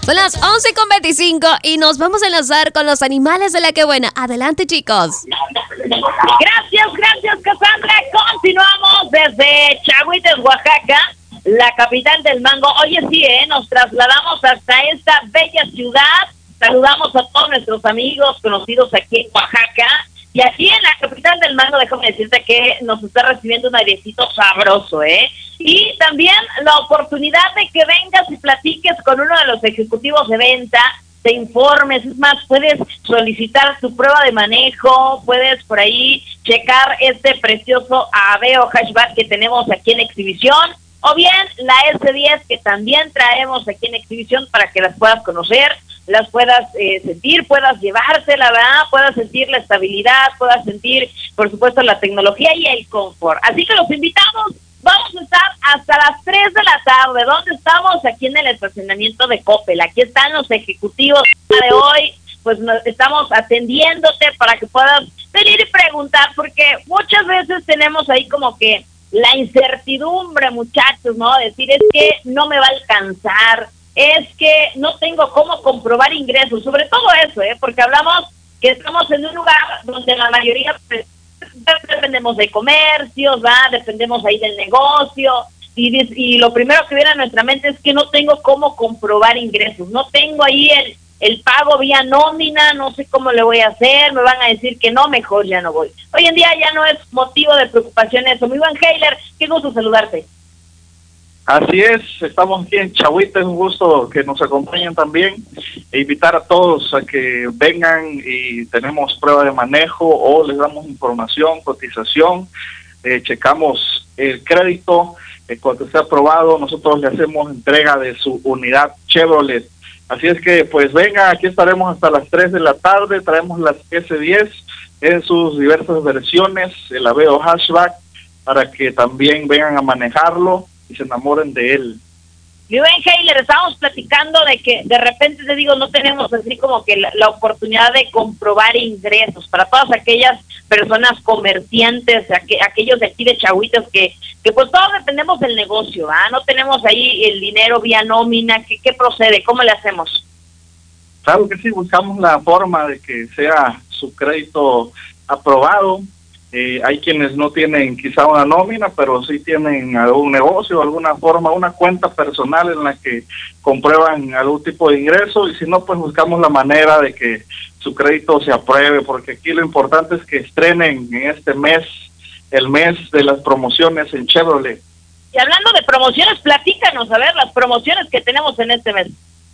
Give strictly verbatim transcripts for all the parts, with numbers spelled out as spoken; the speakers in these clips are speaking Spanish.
Son las once con veinticinco y nos vamos a enlazar con los animales de la que buena. Adelante, chicos. Gracias, gracias, Cassandra. Continuamos desde Chahuites, Oaxaca, la capital del mango. Oye, sí, ¿eh? Nos trasladamos hasta esta bella ciudad. Saludamos a todos nuestros amigos conocidos aquí en Oaxaca. Y aquí en la capital del mango, déjame decirte que nos está recibiendo un airecito sabroso, ¿eh? Y también la oportunidad de que vengas y platiques con uno de los ejecutivos de venta, te informes, es más, puedes solicitar tu prueba de manejo, puedes por ahí checar este precioso Aveo Hatchback que tenemos aquí en exhibición, o bien la ese diez que también traemos aquí en exhibición para que las puedas conocer, las puedas eh, sentir, puedas llevársela, ¿verdad? Puedas sentir la estabilidad, puedas sentir, por supuesto, la tecnología y el confort. Así que los invitamos. Vamos a estar hasta las tres de la tarde. ¿Dónde estamos? Aquí en el estacionamiento de Coppel. Aquí están los ejecutivos de hoy. Pues nos estamos atendiéndote para que puedas venir y preguntar, porque muchas veces tenemos ahí como que la incertidumbre, muchachos, ¿no? Decir, es que no me va a alcanzar, es que no tengo cómo comprobar ingresos, sobre todo eso, ¿eh? Porque hablamos que estamos en un lugar donde la mayoría... Pues, dependemos de comercios, ¿va? Dependemos ahí del negocio, y, y lo primero que viene a nuestra mente es que no tengo cómo comprobar ingresos, no tengo ahí el, el pago vía nómina, no sé cómo le voy a hacer, me van a decir que no, mejor ya no voy. Hoy en día ya no es motivo de preocupación eso. Mi buen Heiler, qué gusto saludarte. Así es, estamos aquí en Chahuites, es un gusto que nos acompañen también, e invitar a todos a que vengan y tenemos prueba de manejo o les damos información, cotización, eh, checamos el crédito, eh, cuando esté aprobado nosotros le hacemos entrega de su unidad Chevrolet. Así es que pues vengan, aquí estaremos hasta las tres de la tarde, traemos las ese diez en sus diversas versiones, el Aveo Hatchback, para que también vengan a manejarlo y se enamoren de él. Mi buen Heiler, estábamos platicando de que de repente te digo, no tenemos así como que la, la oportunidad de comprobar ingresos para todas aquellas personas comerciantes, aqu aquellos de aquí de Chahuites que, que pues todos dependemos del negocio, ¿ah? No tenemos ahí el dinero vía nómina. ¿Qué, qué procede? ¿Cómo le hacemos? Claro que sí, buscamos la forma de que sea su crédito aprobado. Eh, hay quienes no tienen quizá una nómina, pero sí tienen algún negocio, alguna forma, una cuenta personal en la que comprueban algún tipo de ingreso, y si no, pues buscamos la manera de que su crédito se apruebe, porque aquí lo importante es que estrenen en este mes, el mes de las promociones en Chevrolet. Y hablando de promociones, platícanos, a ver, las promociones que tenemos en este mes.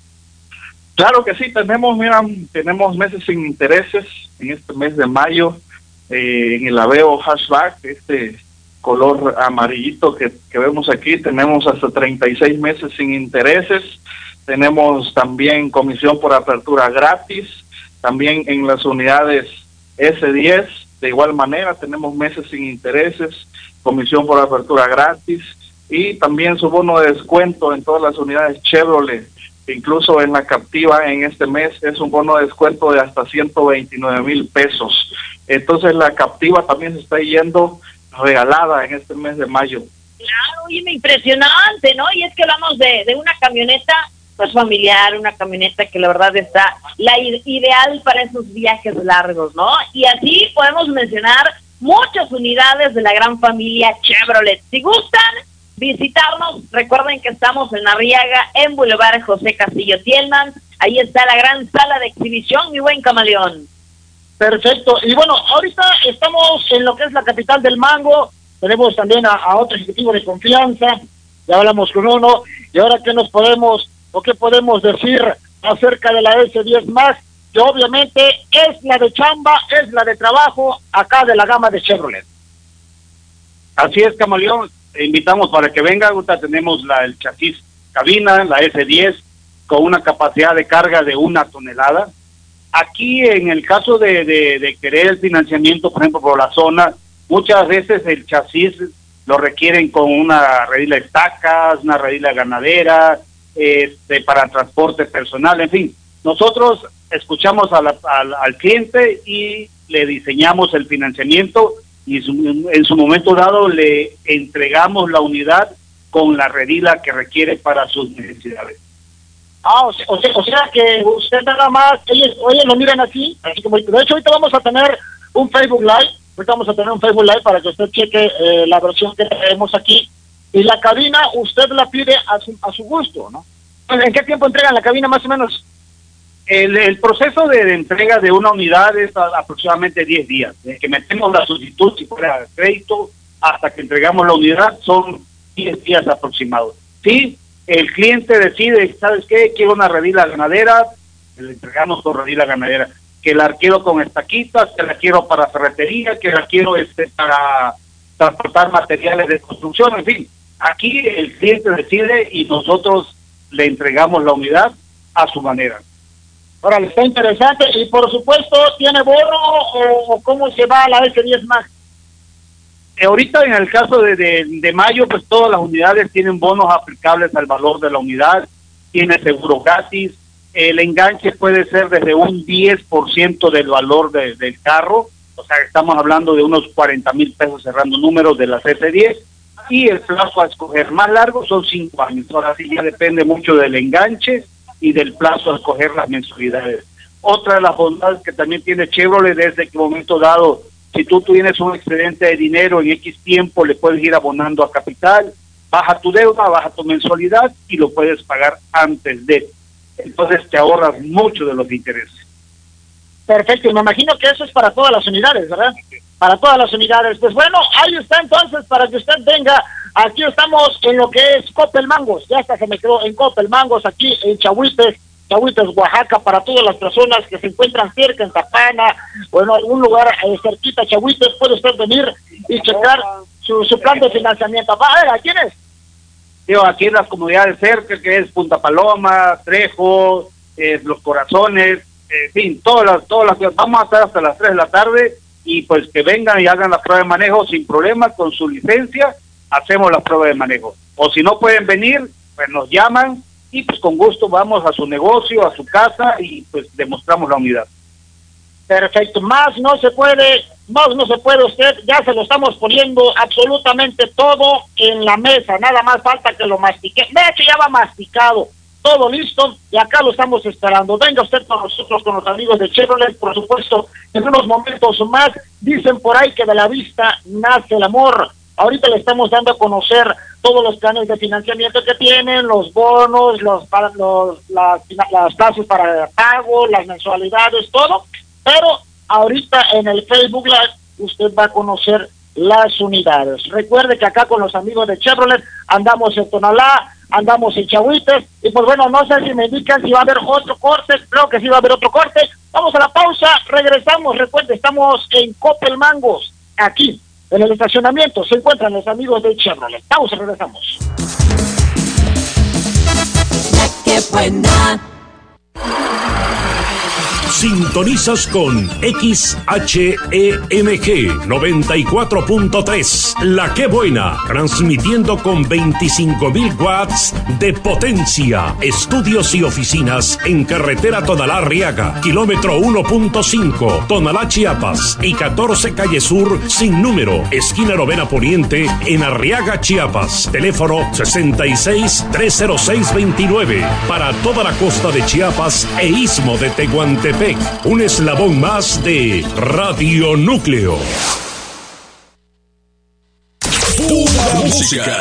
Claro que sí, tenemos, mira, tenemos meses sin intereses en este mes de mayo. Eh, en el Aveo Hatchback, este color amarillito que, que vemos aquí, tenemos hasta treinta y seis meses sin intereses. Tenemos también comisión por apertura gratis. También en las unidades ese diez, de igual manera, tenemos meses sin intereses, comisión por apertura gratis, y también su bono de descuento en todas las unidades Chevrolet. Incluso en la Captiva en este mes es un bono de descuento de hasta ciento veintinueve mil pesos. Entonces la Captiva también se está yendo regalada en este mes de mayo. Claro, oye, impresionante, ¿no? Y es que hablamos de, de una camioneta pues familiar, una camioneta que la verdad está la ideal para esos viajes largos, ¿no? Y así podemos mencionar muchas unidades de la gran familia Chevrolet. Si gustan visitarnos, recuerden que estamos en Arriaga, en Boulevard José Castillo Tielman. Ahí está la gran sala de exhibición, mi buen camaleón. Perfecto, y bueno, ahorita estamos en lo que es la capital del mango, tenemos también a, a otro ejecutivo de confianza, ya hablamos con uno, y ahora qué nos podemos, o qué podemos decir acerca de la ese diez más, que obviamente es la de chamba, es la de trabajo, acá de la gama de Chevrolet. Así es, camaleón. Te invitamos para que venga. Ahorita tenemos la, el chasis cabina, la ese diez, con una capacidad de carga de una tonelada. Aquí, en el caso de, de, de querer el financiamiento, por ejemplo, por la zona, muchas veces el chasis lo requieren con una redila de estacas, una redila ganadera, este, para transporte personal, en fin. Nosotros escuchamos a la, al, al cliente y le diseñamos el financiamiento, y su, en su momento dado le entregamos la unidad con la redila que requiere para sus necesidades. Ah, o sea, o sea, o sea que usted nada más, ellos, ellos lo miran así, así como, de hecho ahorita vamos a tener un Facebook Live, ahorita vamos a tener un Facebook Live para que usted cheque eh, la versión que tenemos aquí, y la cabina usted la pide a su, a su gusto, ¿no? ¿En qué tiempo entregan la cabina más o menos? El, el proceso de, de entrega de una unidad es a, aproximadamente diez días, desde que metemos la solicitud, si fuera crédito, hasta que entregamos la unidad, son diez días aproximados. Sí, el cliente decide, ¿sabes qué? Quiero una redila ganadera, le entregamos con redila ganadera, que la quiero con estaquitas, que la quiero para ferretería, que la quiero este para transportar materiales de construcción, en fin. Aquí el cliente decide y nosotros le entregamos la unidad a su manera. Ahora, está interesante, y por supuesto, ¿tiene bono o, o cómo se va a la S diez Max? Ahorita en el caso de, de, de mayo, pues todas las unidades tienen bonos aplicables al valor de la unidad, tiene seguro gratis, el enganche puede ser desde un diez por ciento del valor de, del carro, o sea, estamos hablando de unos cuarenta mil pesos cerrando números de las S diez, y el plazo a escoger más largo son cinco años, ahora sí ya depende mucho del enganche y del plazo a escoger las mensualidades. Otra de las bondades que también tiene Chevrolet es de que en un momento dado, si tú tienes un excedente de dinero en X tiempo, le puedes ir abonando a capital, baja tu deuda, baja tu mensualidad y lo puedes pagar antes de. Entonces te ahorras mucho de los intereses. Perfecto, y me imagino que eso es para todas las unidades, ¿verdad? Para todas las unidades. Pues bueno, ahí está entonces, para que usted venga. Aquí estamos en lo que es Coppel Mangos, ya hasta se me quedó en Coppel Mangos, aquí en Chahuites, Chahuites, Oaxaca, para todas las personas que se encuentran cerca en Tapana o en algún lugar eh, cerquita Chahuites, puede usted venir y checar su, su plan de financiamiento. Va, a ver, ¿a quién es? Digo, aquí en las comunidades cerca, que es Punta Paloma, Trejo, eh, Los Corazones, en fin, todas las, todas las, vamos a estar hasta las tres de la tarde y pues que vengan y hagan la prueba de manejo sin problema, con su licencia, hacemos la prueba de manejo. O si no pueden venir, pues nos llaman y pues con gusto vamos a su negocio, a su casa y pues demostramos la unidad. Perfecto, más no se puede, más no se puede usted, ya se lo estamos poniendo absolutamente todo en la mesa, nada más falta que lo mastique. De hecho ya va masticado, todo listo y acá lo estamos esperando. Venga usted con nosotros, con los amigos de Chevrolet, por supuesto, en unos momentos más. Dicen por ahí que de la vista nace el amor. Ahorita le estamos dando a conocer todos los planes de financiamiento que tienen, los bonos, los, para, los las, las plazos para pago, las mensualidades, todo. Pero ahorita en el Facebook Live usted va a conocer las unidades. Recuerde que acá con los amigos de Chevrolet andamos en Tonalá, andamos en Chahuites, y pues bueno, no sé si me indican si va a haber otro corte, creo que sí va a haber otro corte. Vamos a la pausa, regresamos. Recuerde, estamos en Coppel Mangos, aquí en el estacionamiento se encuentran los amigos de Chevrolet. Pausa, regresamos. ¡Qué buena! Sintonizas con X H E M G noventa y cuatro punto tres, La Que Buena, transmitiendo con veinticinco mil watts de potencia. Estudios y oficinas en carretera Tonalá-Arriaga, kilómetro uno punto cinco, Tonalá, Chiapas, y catorce calle Sur, sin número, esquina Novena Poniente, en Arriaga, Chiapas. Teléfono sesenta y seis, trescientos seis, veintinueve. Para toda la costa de Chiapas e istmo de Tehuantepec. Un eslabón más de Radio Núcleo. Pura música.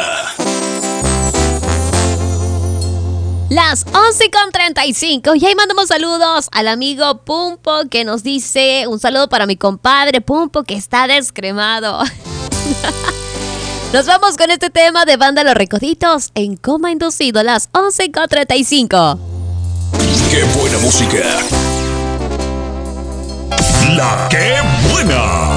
Las once con treinta y cinco. Y ahí mandamos saludos al amigo Pumpo, que nos dice un saludo para mi compadre Pumpo, que está descremado. Nos vamos con este tema de Banda Los Recoditos en Coma Inducido, las once con treinta y cinco. ¡Qué buena música! La Que Buena.